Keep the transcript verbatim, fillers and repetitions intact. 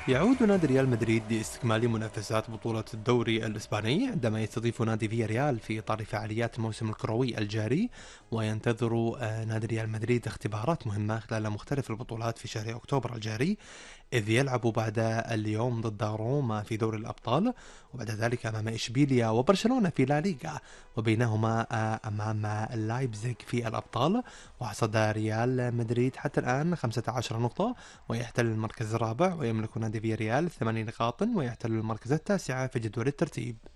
يعود نادي ريال مدريد لاستكمال منافسات بطولة الدوري الإسباني عندما يستضيف نادي فيا ريال في إطار فعاليات الموسم الكروي الجاري. وينتظر آه، نادي ريال مدريد اختبارات مهمة خلال مختلف البطولات في شهر أكتوبر الجاري، إذ يلعب بعد اليوم ضد روما في دوري الأبطال، وبعد ذلك أمام إشبيليا وبرشلونة في لا ليغا، وبينهما آه، أمام لايبزيغ في الأبطال. وحصد ريال مدريد حتى الآن خمسة عشر نقطة، ويحتل المركز الرابع، ويملك نادي فياريال ثماني نقاط ويحتل المركز التاسع في جدول الترتيب.